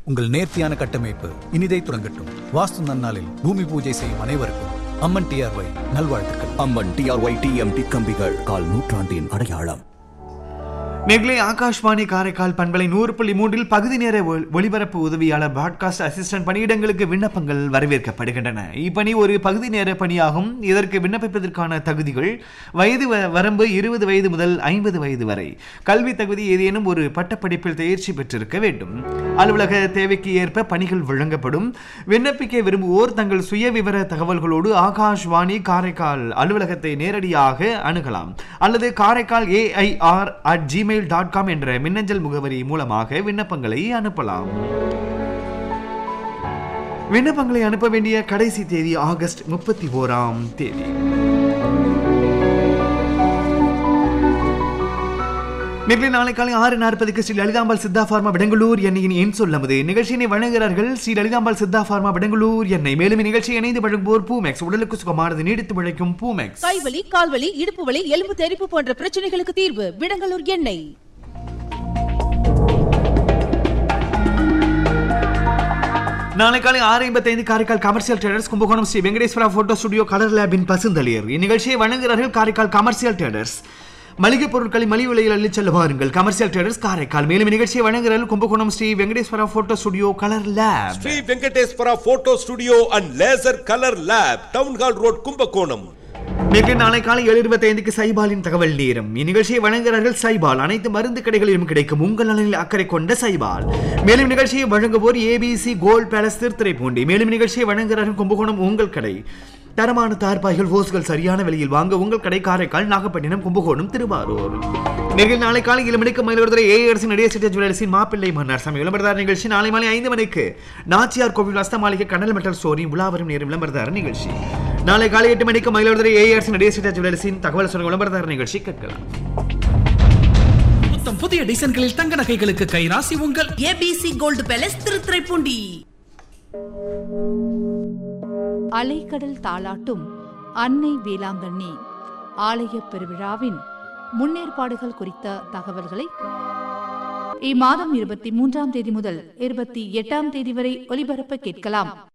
உங்கள் நேர்த்தியான கட்டமைப்பு இனிதை துறங்கட்டும். வாஸ்து நன்னாளில் பூமி பூஜை செய்யும் அனைவருக்கும் அம்மன் டிஆர்ஒய் நல்வாழ்த்துக்கள். அம்மன் டிஆர்ஒய் டிஎம்டி கம்பிகள் கால் நூற்றாண்டின் அடையாளம். நெகிழி ஆகாஷ்வாணி காரைக்கால் பண்பலை 100.3 பகுதி நேர ஒளிபரப்பு உதவியாளர் பிராட்காஸ்ட் அசிஸ்டன்ட் பணியிடங்களுக்கு விண்ணப்பங்கள் வரவேற்கப்படுகின்றன. இப்பணி ஒரு பகுதி நேர பணியாகும். இதற்கு விண்ணப்பிப்பதற்கான தகுதிகள்: வயது வரம்பு 20 வயது முதல் 50 வயது வரை. கல்வி தகுதி ஏதேனும் ஒரு பட்டப்படிப்பில் தேர்ச்சி பெற்றிருக்க வேண்டும். அலுவலக தேவைக்கு ஏற்ப பணிகள் வழங்கப்படும். விண்ணப்பிக்க விரும்புவோர் தங்கள் சுய விவர தகவல்களோடு ஆகாஷ்வாணி காரைக்கால் அலுவலகத்தை நேரடியாக அணுகலாம் அல்லது காரைக்கால் AIR@gmail.com என்ற மின்னஞ்சல் முகவரி மூலமாக விண்ணப்பங்களை அனுப்பலாம். விண்ணப்பங்களை அனுப்ப வேண்டிய கடைசி தேதி ஆகஸ்ட் 31ஆம் தேதி. நேற்று நாளை காலை 6:40 ஸ்ரீ லலிதாம்பாள் சித்தா பார்மா பெங்களூர் எண்ணெயின் என் சொல்லமுது நிகழ்ச்சியினை வழங்குகிறார்கள் ஸ்ரீ லலிதாம்பாள் சித்தா பார்மா பெங்களூர் எண்ணெய். மேலும் இந்நிகழ்ச்சியை இணைந்து வழங்குவோர் பூமெக்ஸ், உடலுக்கு சுகமானது நீடித்து உழைக்கும் பூமெக்ஸ். கைவலி, கால்வலி, இடுப்பு வலி, எலும்பு தெறிப்பு போன்ற பிரச்சனைகளுக்கு தீர்வு விடங்கலூர் எண்ணெய். நாளை காலை 6:55 Karaikal commercial traders Kumbakonam Sri Venkateswara photo studio colour லேபின் பசுந்தளியர். இந்நிகழ்ச்சியை வழங்குகிறார்கள் காரைக்கால் கமர்ஷியல் ட்ரேடர்ஸ். மளிகை பொருட்களை மலிவு விலையில் அள்ளி செல்ல வாருங்கள். Commercial traders Karaikal. மேலும் நிகழ்ச்சியை வழங்குகிறார்கள் Kumbakonam Sri Venkateswara photo studio colour lab. Sri Venkateswara photo studio and laser colour lab, town hall road, Kumbakonam. நேற்று நாளை காலை 7:25 சைபாலின் தகவல் நேரம். இந்நிகழ்ச்சியை வழங்குகிறார்கள் சைபால். அனைத்து மருந்து கடைகளிலும் கிடைக்கும் உங்கள் நலனில் அக்கறை கொண்ட சைபால். மேலும் நிகழ்ச்சியை வழங்குவோர் ABC கோல்ட் பேலஸ் திருத்துறைப்பூண்டி. மேலும் நிகழ்ச்சியை வழங்குகிறார்கள் கும்பகோணம் உங்கள் கடை. தரமான தார்பாய்கள், ஹோஸ்கள் சரியான விலையில் வாங்க உங்கள் கடை காரைக்கால், நாகப்பட்டினம், கும்பகோணம், திருவாரூர். நேரில் நாளை காலை 7 மணிக்கு மயிலாடுதுறை AIRS நடிகர் ஜுவல்லர்ஸின் மாப்பிள்ளை மன்னார் சமய விளம்பரதார நிகழ்ச்சி. நாளை மாலை 5 மணிக்கு நாச்சியார் கோவில் அஸ்தமாளிகை கண்ணல் மெட்டல் ஸ்டோரின் உலாவரும் நேரம் விளம்பரதார நிகழ்ச்சி. நாளை காலை 8 மணிக்கு மயிலாடுதுறை AIRS நடிகர் ஜுவல்லர்ஸின் தகவல் சொல்ல விளம்பரதார நிகழ்ச்சி கேட்கலாம். புதிய டிசைன்களில் தங்க நகைகளுக்கு கைராசி உங்கள் ABC கோல்ட் பேலஸ் திருத்துறைப்பூண்டி. அலைக்கடல் தாளாட்டும் அன்னை வேளாங்கண்ணி ஆலய பெருவிழாவின் முன்னேற்பாடுகள் குறித்த தகவல்களை இம்மாதம் 23ஆம் தேதி முதல் 28ஆம் தேதி வரை ஒலிபரப்ப கேட்கலாம்.